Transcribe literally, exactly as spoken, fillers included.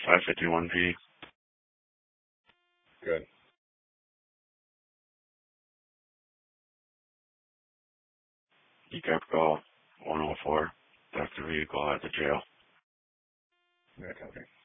five fifty-one P. Good. You kept call one oh four. Left the vehicle at the jail. Yeah, copy.